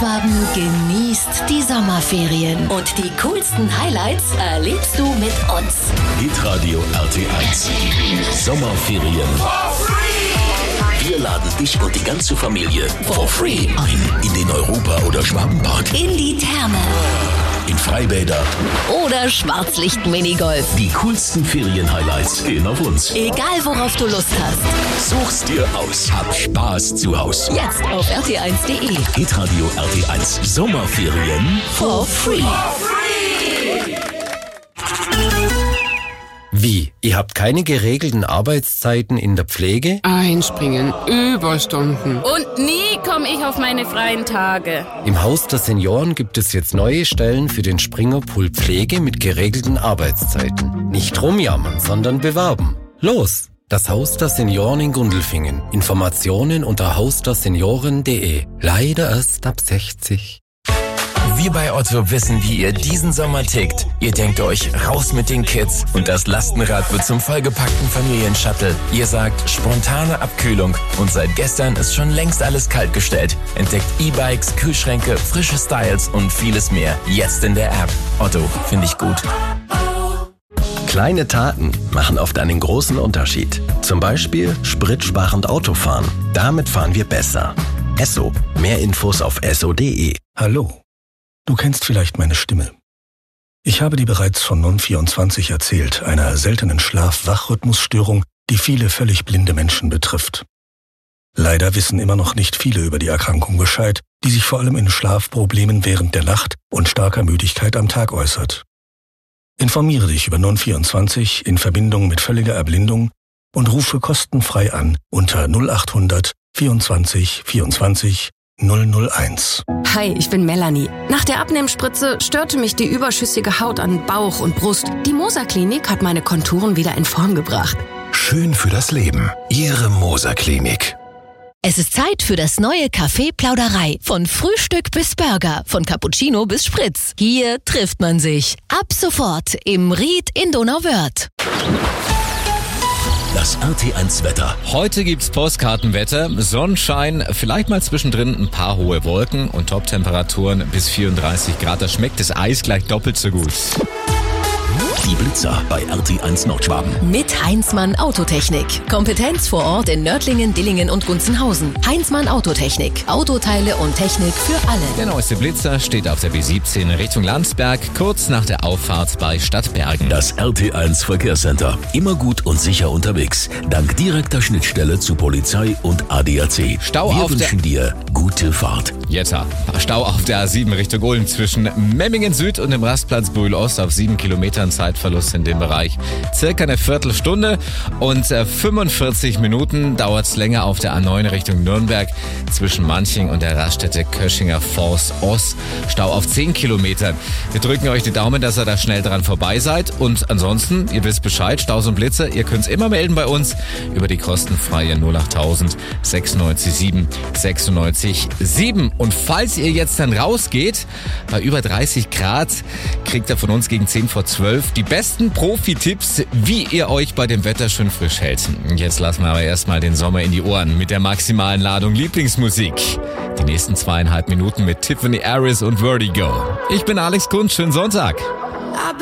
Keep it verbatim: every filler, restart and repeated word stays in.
Nordschwaben genießt die Sommerferien. Und die coolsten Highlights erlebst du mit uns. Hitradio R T eins. Sommerferien. Wir laden dich und die ganze Familie for free ein in den Europa- oder Schwabenpark, In die Therme. in Freibäder. Oder Schwarzlicht-Minigolf. Die coolsten Ferien-Highlights gehen auf uns. Egal worauf du Lust hast. Such's dir aus. Hab Spaß zu Haus. Jetzt auf r t eins punkt d e. Hitradio R T eins. Sommerferien. For free. Wie? Ihr habt keine geregelten Arbeitszeiten in der Pflege? Einspringen, Überstunden. Und nie komme ich auf meine freien Tage. Im Haus der Senioren gibt es jetzt neue Stellen für den Springerpool Pflege mit geregelten Arbeitszeiten. Nicht rumjammern, sondern bewerben. Los! Das Haus der Senioren in Gundelfingen. Informationen unter haus der senioren punkt de. Leider erst ab sechzig. Wir bei Otto wissen, wie ihr diesen Sommer tickt. Ihr denkt euch, raus mit den Kids und das Lastenrad wird zum vollgepackten Familienshuttle. Ihr sagt, spontane Abkühlung und seit gestern ist schon längst alles kaltgestellt. Entdeckt E-Bikes, Kühlschränke, frische Styles und vieles mehr. Jetzt in der App. Otto, finde ich gut. Kleine Taten machen oft einen großen Unterschied. Zum Beispiel spritsparend Autofahren. Damit fahren wir besser. Esso. Mehr Infos auf esso punkt de. Hallo. Du kennst vielleicht meine Stimme. Ich habe dir bereits von Non vierundzwanzig erzählt, einer seltenen Schlaf-Wach-Rhythmusstörung, die viele völlig blinde Menschen betrifft. Leider wissen immer noch nicht viele über die Erkrankung Bescheid, die sich vor allem in Schlafproblemen während der Nacht und starker Müdigkeit am Tag äußert. Informiere dich über Non vierundzwanzig in Verbindung mit völliger Erblindung und rufe kostenfrei an unter null acht hundert vierundzwanzig vierundzwanzig null null eins. Hi, ich bin Melanie. Nach der Abnehmspritze störte mich die überschüssige Haut an Bauch und Brust. Die Moser Klinik hat meine Konturen wieder in Form gebracht. Schön für das Leben. Ihre Moser Klinik. Es ist Zeit für das neue Café Plauderei. Von Frühstück bis Burger, von Cappuccino bis Spritz. Hier trifft man sich. Ab sofort im Ried in Donauwörth. Das R T eins Wetter. Heute gibt's Postkartenwetter, Sonnenschein, vielleicht mal zwischendrin ein paar hohe Wolken und Top-Temperaturen bis vierunddreißig Grad. Da schmeckt das Eis gleich doppelt so gut. Die Blitzer bei R T eins Nordschwaben. Mit Heinzmann Autotechnik. Kompetenz vor Ort in Nördlingen, Dillingen und Gunzenhausen. Heinzmann Autotechnik. Autoteile und Technik für alle. Der neueste Blitzer steht auf der B siebzehn Richtung Landsberg, kurz nach der Auffahrt bei Stadtbergen. Das R T eins Verkehrscenter. Immer gut und sicher unterwegs. Dank direkter Schnittstelle zu Polizei und A D A C. Stau Wir auf wünschen dir gute Fahrt. Jetzt Stau auf der A sieben Richtung Ulm zwischen Memmingen Süd und dem Rastplatz Brühl Ost auf sieben Kilometern. Zeitverlust in dem Bereich. Circa eine Viertelstunde und fünfundvierzig Minuten dauert es länger auf der A neun Richtung Nürnberg zwischen Manching und der Raststätte Köschinger Forst Ost. Stau auf zehn Kilometern. Wir drücken euch die Daumen, dass ihr da schnell dran vorbei seid und ansonsten, ihr wisst Bescheid, Staus und Blitzer, ihr könnt es immer melden bei uns über die kostenfreie null achttausend sechsundneunzig sieben sechsundneunzig sieben. Und falls ihr jetzt dann rausgeht, bei über dreißig Grad, kriegt ihr von uns gegen zehn vor zwölf die besten Profi-Tipps, wie ihr euch bei dem Wetter schön frisch hält. Jetzt lassen wir aber erstmal den Sommer in die Ohren mit der maximalen Ladung Lieblingsmusik. Die nächsten zweieinhalb Minuten mit Tiffany Harris und Vertigo. Ich bin Alex Kunz, schönen Sonntag.